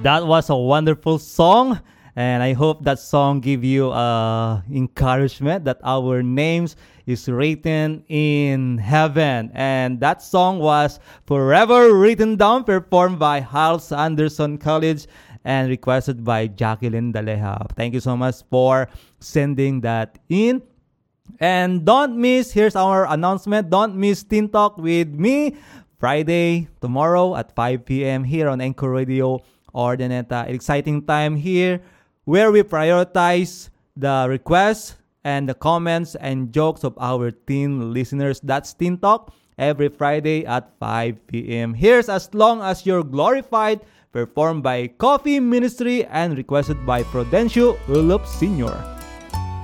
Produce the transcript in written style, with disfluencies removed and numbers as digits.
That was a wonderful song. And I hope that song give you encouragement that our names is written in heaven. And that song was Forever Written Down, performed by Hals Anderson College and requested by Jacqueline Daleja. Thank you so much for sending that in. And don't miss, here's our announcement, don't miss Teen Talk with me Friday, tomorrow at 5 p.m. here on Anchor Radio Ordineta. Exciting time here where we prioritize the requests and the comments and jokes of our teen listeners. That's Teen Talk every Friday at 5 p.m. Here's As Long As You're Glorified, performed by Coffee Ministry and requested by Prudencio Ulop Sr.